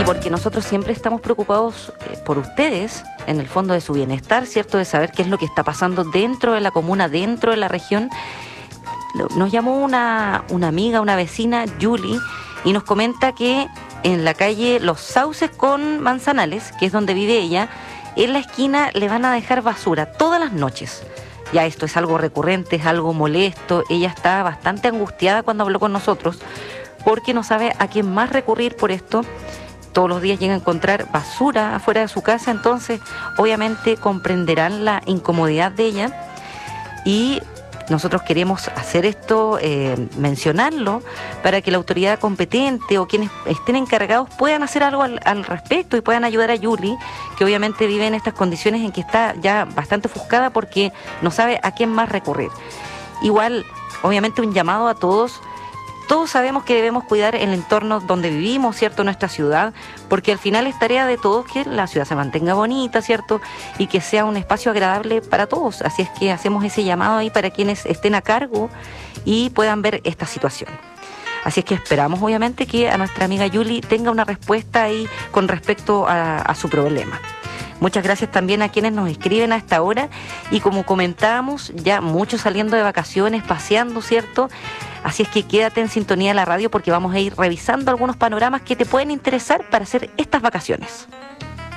porque nosotros siempre estamos preocupados por ustedes, en el fondo de su bienestar, ¿cierto? De saber qué es lo que está pasando dentro de la comuna, dentro de la región. Nos llamó una amiga, una vecina, Julie, y nos comenta que en la calle Los Sauces con Manzanales, que es donde vive ella, en la esquina le van a dejar basura todas las noches. Ya esto es algo recurrente, es algo molesto. Ella está bastante angustiada cuando habló con nosotros porque no sabe a quién más recurrir por esto. Todos los días llega a encontrar basura afuera de su casa, entonces obviamente comprenderán la incomodidad de ella y nosotros queremos hacer esto, mencionarlo, para que la autoridad competente o quienes estén encargados puedan hacer algo al respecto y puedan ayudar a Yuli, que obviamente vive en estas condiciones en que está ya bastante ofuscada porque no sabe a quién más recurrir. Igual, obviamente un llamado a todos. Todos sabemos que debemos cuidar el entorno donde vivimos, ¿cierto? Nuestra ciudad, porque al final es tarea de todos que la ciudad se mantenga bonita, ¿cierto? Y que sea un espacio agradable para todos. Así es que hacemos ese llamado ahí para quienes estén a cargo y puedan ver esta situación. Así es que esperamos, obviamente, que a nuestra amiga Yuli tenga una respuesta ahí con respecto a su problema. Muchas gracias también a quienes nos escriben a esta hora y como comentábamos, ya muchos saliendo de vacaciones, paseando, ¿cierto? Así es que quédate en sintonía de la radio porque vamos a ir revisando algunos panoramas que te pueden interesar para hacer estas vacaciones.